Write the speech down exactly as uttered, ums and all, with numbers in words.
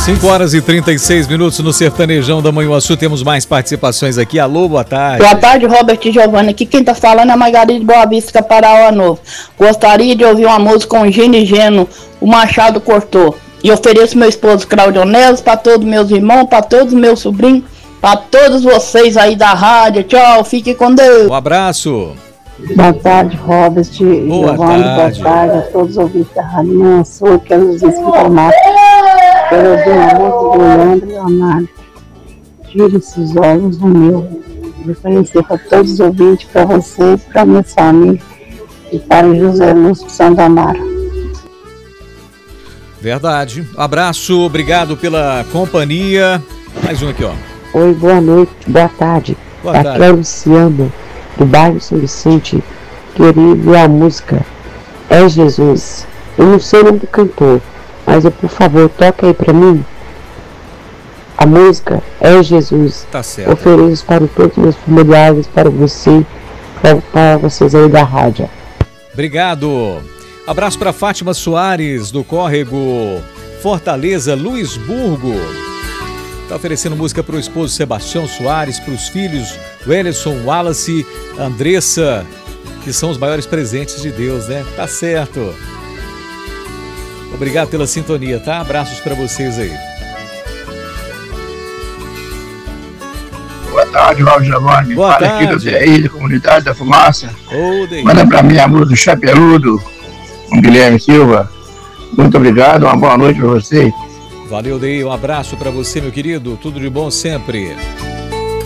cinco horas e trinta e seis minutos no Sertanejão da Manhuaçu. Temos mais participações aqui. Alô, boa tarde. Boa tarde, Robert e Giovanna. Aqui quem tá falando é a Margarida de Boa Vista, Paraná Novo. Gostaria de ouvir uma música com Gino e Geno, O Machado Cortou. E ofereço meu esposo Claudio Neves, para todos meus irmãos, para todos meus sobrinhos, para todos vocês aí da rádio. Tchau, fique com Deus. Um abraço. Boa tarde, Robert. Boa Giovanna, tarde. Boa tarde a todos os ouvintes da Rádio Manhuaçu. Quero nos escutar. Quero ouvir uma música do Leandro Leonardo. Tire esses olhos do meu. Vou conhecer para todos os ouvintes, para vocês, para minha família e para o José Lúcio Santa Amara. Verdade. Abraço, obrigado pela companhia. Mais um aqui, ó. Oi, boa noite, boa tarde. Boa Aqui tarde. é o Luciano, do bairro São Vicente. Queria ver a música É Jesus. Eu não sei o nome do cantor, mas eu, por favor, toca aí pra mim. A música É Jesus. Tá certo. Ofereço para todos os meus familiares, para você, para, para vocês aí da rádio. Obrigado. Abraço para Fátima Soares, do Córrego Fortaleza, Luisburgo. Está oferecendo música para o esposo Sebastião Soares, para os filhos Welleson, Wallace, Andressa, que são os maiores presentes de Deus, né? Tá certo. Obrigado pela sintonia, tá? Abraços para vocês aí. Boa tarde, Valdo Giovanni. Boa Fala tarde. aqui do D I, da Comunidade da Fumaça. Ô, D I. Manda pra mim a música do Chapeludo, com Guilherme Silva. Muito obrigado, uma boa noite pra vocês. Valeu, D I. Um abraço para você, meu querido. Tudo de bom sempre.